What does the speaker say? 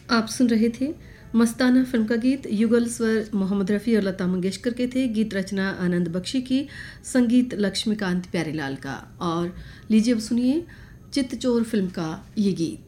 आप सुन रहे थे मस्ताना फिल्म का गीत। युगल स्वर मोहम्मद रफ़ी और लता मंगेशकर के थे। गीत रचना आनंद बख्शी की, संगीत लक्ष्मीकांत प्यारेलाल का। और लीजिए अब सुनिए चित्तचोर फिल्म का ये गीत।